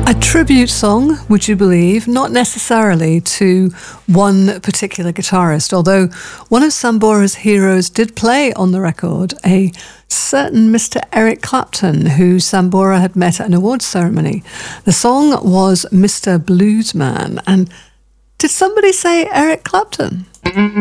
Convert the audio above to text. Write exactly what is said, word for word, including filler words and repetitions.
A tribute song, would you believe, not necessarily to one particular guitarist, although one of Sambora's heroes did play on the record, a certain Mister Eric Clapton, who Sambora had met at an awards ceremony. The song was Mister Bluesman, and did somebody say Eric Clapton?